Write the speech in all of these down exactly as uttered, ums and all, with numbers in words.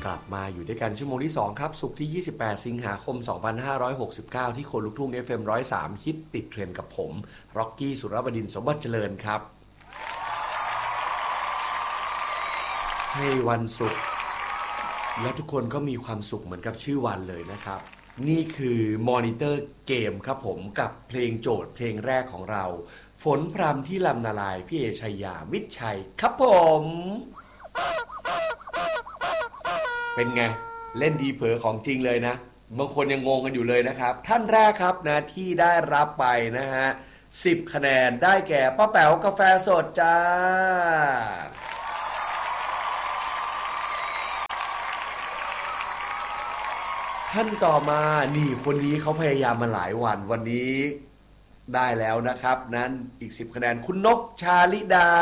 กลับมาอยู่ด้วยกันชั่วโมงที่สองครับศุกร์ที่ยี่สิบแปดสิงหาคมสองพันห้าร้อยหกสิบเก้าที่คนลุกทุ่ง เอฟ เอ็ม หนึ่งศูนย์สามฮิตติดเทรนด์กับผมร็อกกี้สุรบดินทร์สมบัติเจริญครับให้วันศุกร์และทุกคนก็มีความสุขเหมือนกับชื่อวันเลยนะครับนี่คือมอนิเตอร์เกมครับผมกับเพลงโจทย์เพลงแรกของเราฝนพรำที่ลำนาลายพี่เอชัยยามิตรชัยครับผมเป็นไงเล่นดีเผลอของจริงเลยนะบางคนยังงงกันอยู่เลยนะครับท่านแรกครับนะที่ได้รับไปนะฮะสิบคะแนนได้แก่ป้าแป๋วกาแฟสดจ้าท่านต่อมานี่คนนี้เขาพยายามมาหลายวันวันนี้ได้แล้วนะครับนั้นอีกสิบคะแนนคุณนกชาลิดา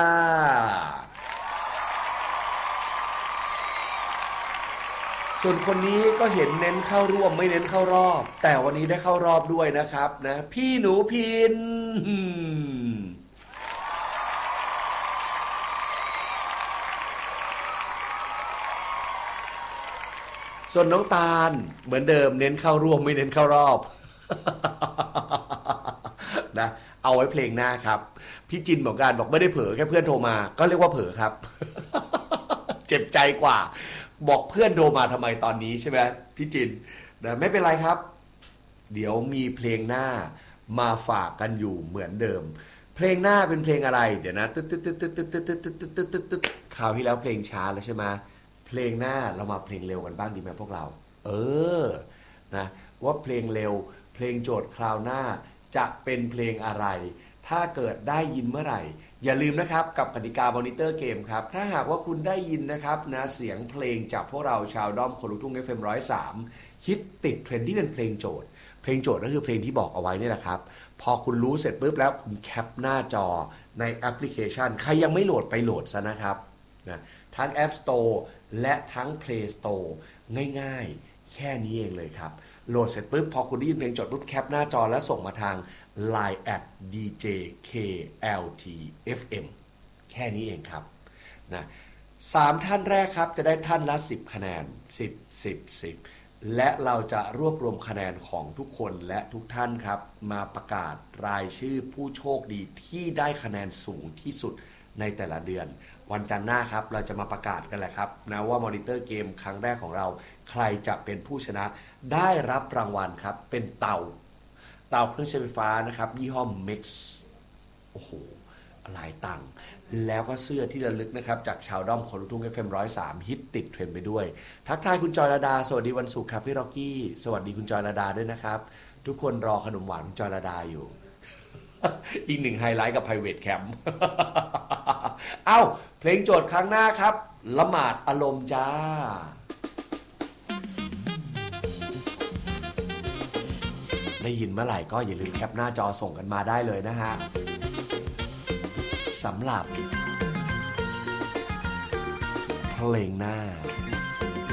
ส่วนคนนี้ก็เห็นเน้นเข้าร่วมไม่เน้นเข้ารอบแต่วันนี้ได้เข้ารอบด้วยนะครับนะพี่หนูพินส่วนน้องตาลเหมือนเดิมเน้นเข้าร่วมไม่เน้นเข้ารอบนะเอาไว้เพลงหน้าครับพี่จินบอกการบอกไม่ได้เผลอแค่เพื่อนโทรมาก็เรียกว่าเผลอครับ เจ็บใจกว่าบอกเพื่อนโทรมาทำไมตอนนี้ใช่ไหมพี่จินนะไม่เป็นไรครับเดี๋ยวมีเพลงหน้ามาฝากกันอยู่เหมือนเดิมเพลงหน้าเป็นเพลงอะไรเดี๋ยวนะตึ๊ดตึ๊ดตึ๊ดตึ๊ดตึ๊ดตึ๊ดตึ๊ดตึ๊ดตึ๊ดตึ๊ดตึ๊ดคราวที่แล้วเพลงช้าแล้วใช่ไหมเพลงหน้าเรามาเพลงเร็วกันบ้างดีไหมพวกเราเออนะว่าเพลงเร็วเพลงโจทย์คราวหน้าจะเป็นเพลงอะไรถ้าเกิดได้ยินเมื่อไหร่อย่าลืมนะครับกับกติกามอนิเตอร์เกมครับถ้าหากว่าคุณได้ยินนะครับนะเสียงเพลงจากพวกเราชาวด้อมคนลุกทุ่ง เอฟ เอ็ม หนึ่งศูนย์สามฮิตติดเทรนด์ที่เป็นเพลงโจทย์เพลงโจทย์ก็คือเพลงที่บอกเอาไว้นี่แหละครับพอคุณรู้เสร็จปุ๊บแล้วคุณแคปหน้าจอในแอปพลิเคชันใครยังไม่โหลดไปโหลดซะนะครับนะทั้ง App Store และทั้ง Play Store ง่ายๆแค่นี้เองเลยครับโหลดเสร็จปุ๊บพอคุณได้ยินเพลงโจทย์ปุ๊บแคปหน้าจอแล้วส่งมาทาง ไลน์ แอท ดี เจ เค แอล ที เอฟ เอ็ม แค่นี้เองครับนะสามท่านแรกครับจะได้ท่านละสิบคะแนนสิบ สิบ สิบและเราจะรวบรวมคะแนนของทุกคนและทุกท่านครับมาประกาศรายชื่อผู้โชคดีที่ได้คะแนนสูงที่สุดในแต่ละเดือนวันจันทร์หน้าครับเราจะมาประกาศกันแหละครับนะว่ามอนิเตอร์เกมครั้งแรกของเราใครจะเป็นผู้ชนะได้รับรางวัลครับเป็นเตาเตาเครื่องใช้ไฟฟ้านะครับยี่ห้อ Mex โอ้โหหลายตังค์แล้วก็เสื้อที่ระลึกนะครับจากชาวด้อมคนลุกทุ่ง เอฟ เอ็ม หนึ่งศูนย์สามฮิตติดเทรนด์ไปด้วยทักทายคุณจอยระดาสวัสดีวันศุกร์ครับพี่ร็อกกี้สวัสดีคุณจอยระดาด้วยนะครับทุกคนรอขนมหวานคุณจอยระดาอยู่ อีกหนึ่งไฮไลท์กับ Private Camp เอ้าเพลงโจทย์ครั้งหน้าครับละหมาดอารมณ์จ้าได้ยินเมื่อไหร่ก็อย่าลืมแคปหน้าจอส่งกันมาได้เลยนะฮะสำหรับเพลงหน้า